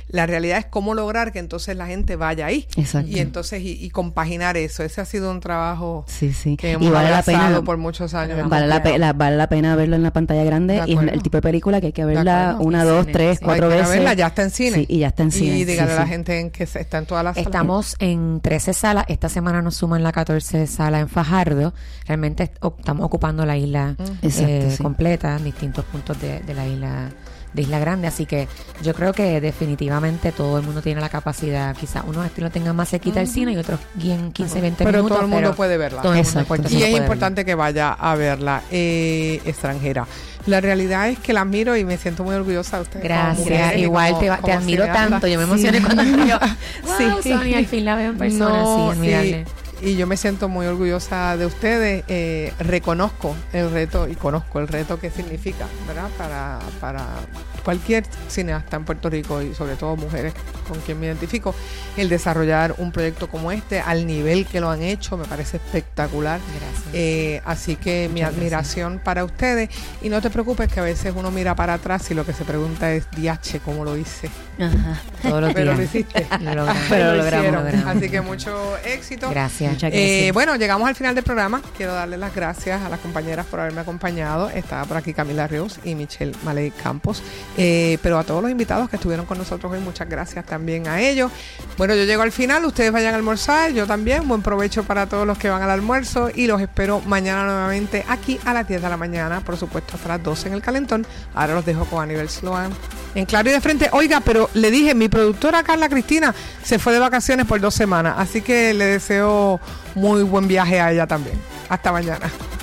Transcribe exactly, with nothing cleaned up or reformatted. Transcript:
La realidad es cómo lograr que entonces la gente vaya ahí. Exacto. Y entonces, y, y compaginar eso. Ese ha sido un trabajo sí, sí. que hemos y vale abrazado la pena, por muchos años. Vale la, pe- la, vale la pena verlo en la pantalla grande y es el tipo de película que hay que verla una, dos, cine, tres, sí. cuatro hay que veces. verla, ya está en cine. Sí, y ya está en cine. Y dígale sí, a la sí. gente en que está en todas las salas. Estamos en trece salas. Esta semana nos suman la catorce sala en Fajardo. Realmente est- o- estamos ocupando la isla Mm. eh, Exacto, sí. completa, en distintos puntos de, de la isla de Isla Grande, así que yo creo que definitivamente todo el mundo tiene la capacidad, quizás unos estilos tengan más cerquita el cine y otros en quince, veinte Pero minutos, todo el mundo pero puede verla. todo el mundo en Exacto. Puerto Y Rico es puede importante que vaya a verla eh, extranjera. La realidad es que la admiro y me siento muy orgullosa de ustedes. verla. como Gracias, mujeres y igual como- te, va- te como admiro cineastas. tanto, yo me emocioné Sí. cuando yo, Sí. wow, Sonia, al fin la veo en persona, No, sí, admirable. y, y yo me siento muy orgullosa de ustedes. Eh, reconozco el reto y conozco el reto que significa, ¿verdad? Para, para cualquier cineasta en Puerto Rico y sobre todo mujeres con quien me identifico, el desarrollar un proyecto como este al nivel que lo han hecho me parece espectacular. Gracias. Eh, así que mi Muchas admiración para ustedes, y no te preocupes que a veces uno mira para atrás y lo que se pregunta es diache, ¿cómo lo hice? Ajá. Todos los Pero días. lo hiciste. Lo logramos. Pero Lo lo logramos, hicieron. lo logramos. Así que mucho éxito. Gracias. Muchas Eh, gracias. bueno, llegamos al final del programa. Quiero darle las gracias a las compañeras por haberme acompañado. Estaba por aquí Camila Ríos y Michelle Maley Campos. Eh, pero a todos los invitados que estuvieron con nosotros hoy, muchas gracias también a ellos. Bueno, yo llego al final. Ustedes vayan a almorzar. Yo también. Buen provecho para todos los que van al almuerzo. Y los espero mañana nuevamente aquí a las diez de la mañana. Por supuesto, hasta las doce en el Calentón. Ahora los dejo con Aníbal Sloan en Claro y de Frente. Oiga, pero le dije, mi productora Carla Cristina se fue de vacaciones por dos semanas. Así que le deseo muy buen viaje a ella también. Hasta mañana.